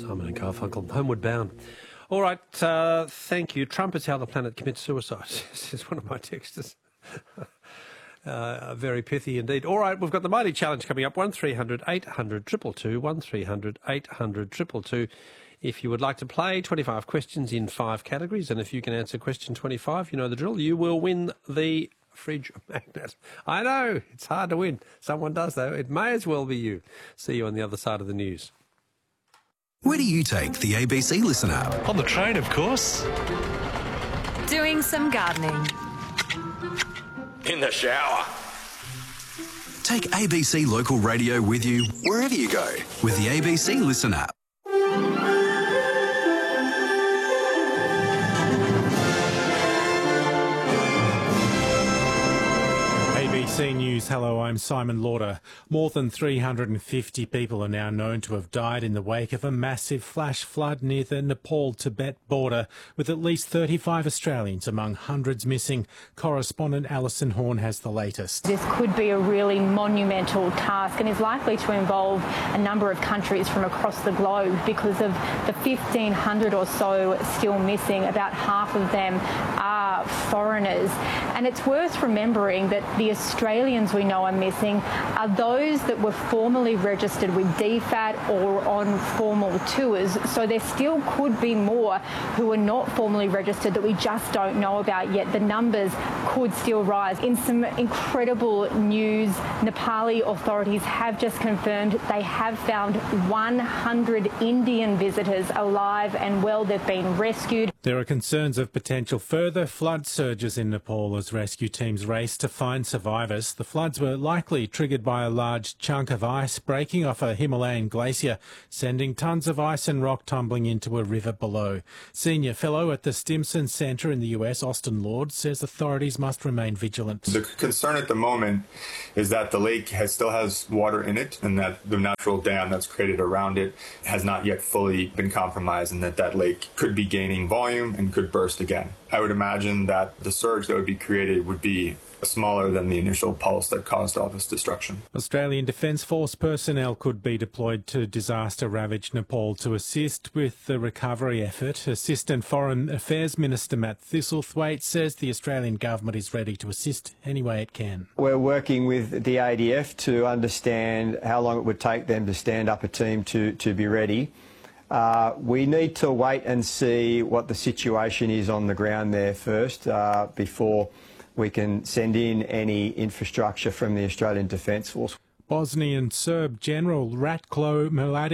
Simon and Garfunkel, Homeward Bound. All right, thank you. Trump is how the planet commits suicide, says one of my texters. Very pithy indeed. All right, we've got the Mighty Challenge coming up, 1300 800 222, 1300 800 222. If you would like to play, 25 questions in 5 categories, and if you can answer question 25, you know the drill, you will win the fridge magnet. I know, it's hard to win. Someone does, though. It may as well be you. See you on the other side of the news. Where do you take the ABC Listen app? On the train, of course. Doing some gardening. In the shower. Take ABC Local Radio with you wherever you go with the ABC Listen app. ABC News, hello, I'm Simon Lauder. More than 350 people are now known to have died in the wake of a massive flash flood near the Nepal-Tibet border, with at least 35 Australians among hundreds missing. Correspondent Alison Horn has the latest. This could be a really monumental task and is likely to involve a number of countries from across the globe because of the 1,500 or so still missing. About half of them are foreigners. And it's worth remembering that the Australians we know are missing are those that were formally registered with DFAT or on formal tours. So there still could be more who are not formally registered that we just don't know about yet. The numbers could still rise. In some incredible news, Nepali authorities have just confirmed they have found 100 Indian visitors alive and well. They've been rescued. There are concerns of potential further flood surges in Nepal as rescue teams race to find survivors. The floods were likely triggered by a large chunk of ice breaking off a Himalayan glacier, sending tons of ice and rock tumbling into a river below. Senior fellow at the Stimson Centre in the US, Austin Lord, says authorities must remain vigilant. The concern at the moment is that the lake still has water in it and that the natural dam that's created around it has not yet fully been compromised and that lake could be gaining volume and could burst again. I would imagine that the surge that would be created would be smaller than the initial pulse that caused all this destruction. Australian Defence Force personnel could be deployed to disaster-ravaged Nepal to assist with the recovery effort. Assistant Foreign Affairs Minister Matt Thistlethwaite says the Australian government is ready to assist any way it can. We're working with the ADF to understand how long it would take them to stand up a team to be ready. We need to wait and see what the situation is on the ground there first before we can send in any infrastructure from the Australian Defence Force. Bosnian Serb General Ratko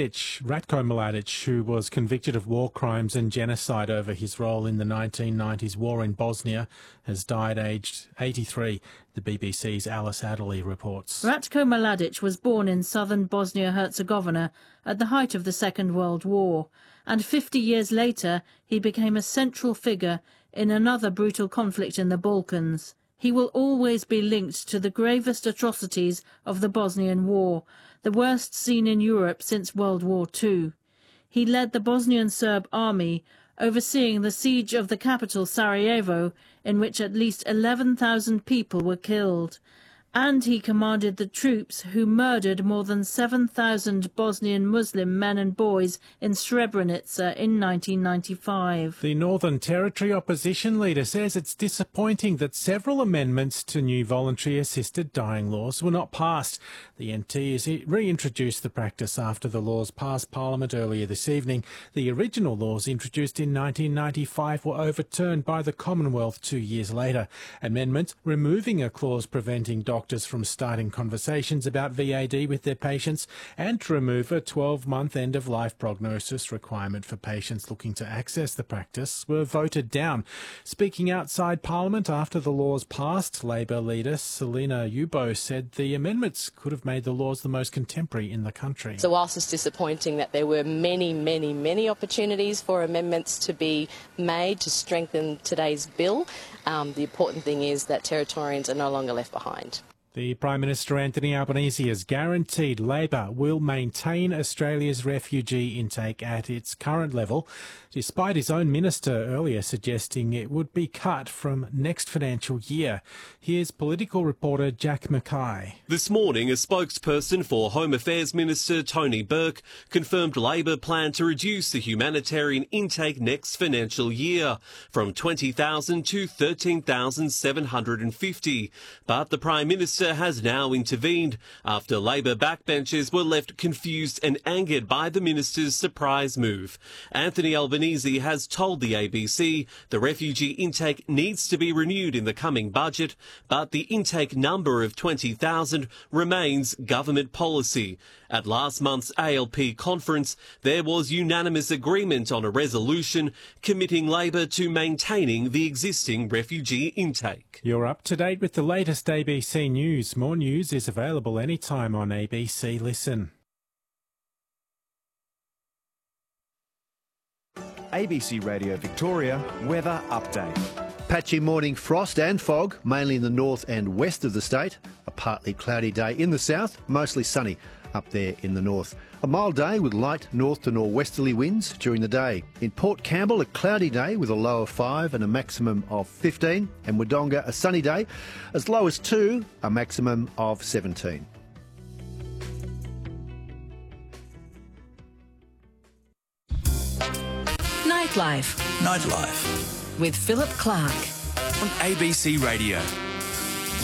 Mladic, who was convicted of war crimes and genocide over his role in the 1990s war in Bosnia, has died aged 83, the BBC's Alice Adderley reports. Ratko Mladic was born in southern Bosnia-Herzegovina at the height of the Second World War, and 50 years later he became a central figure in another brutal conflict in the Balkans. He will always be linked to the gravest atrocities of the Bosnian War, the worst seen in Europe since World War II. He led the Bosnian Serb army, overseeing the siege of the capital Sarajevo, in which at least 11,000 people were killed. And he commanded the troops who murdered more than 7,000 Bosnian Muslim men and boys in Srebrenica in 1995. The Northern Territory opposition leader says it's disappointing that several amendments to new voluntary assisted dying laws were not passed. The NT has reintroduced the practice after the laws passed Parliament earlier this evening. The original laws introduced in 1995 were overturned by the Commonwealth 2 years later. Amendments removing a clause preventing doctors from starting conversations about VAD with their patients and to remove a 12-month end-of-life prognosis requirement for patients looking to access the practice were voted down. Speaking outside Parliament after the laws passed, Labor leader Selina Yubo said the amendments could have made the laws the most contemporary in the country. So whilst it's disappointing that there were many opportunities for amendments to be made to strengthen today's bill, the important thing is that Territorians are no longer left behind. The Prime Minister Anthony Albanese has guaranteed Labor will maintain Australia's refugee intake at its current level, despite his own minister earlier suggesting it would be cut from next financial year. Here's political reporter Jack Mackay. This morning, a spokesperson for Home Affairs Minister Tony Burke confirmed Labor plan to reduce the humanitarian intake next financial year from 20,000 to 13,750. But the Prime Minister has now intervened after Labor backbenchers were left confused and angered by the minister's surprise move. Anthony Albanese has told the ABC the refugee intake needs to be renewed in the coming budget, but the intake number of 20,000 remains government policy. At last month's ALP conference, there was unanimous agreement on a resolution committing Labor to maintaining the existing refugee intake. You're up to date with the latest ABC News. More news is available anytime on ABC Listen. ABC Radio Victoria weather update. Patchy morning frost and fog, mainly in the north and west of the state. A partly cloudy day in the south, mostly sunny up there in the north. A mild day with light north to northwesterly winds during the day. In Port Campbell, a cloudy day with a low of 5 and a maximum of 15. And Wodonga, a sunny day, as low as 2, a maximum of 17. Nightlife. Nightlife With Philip Clark. on ABC Radio.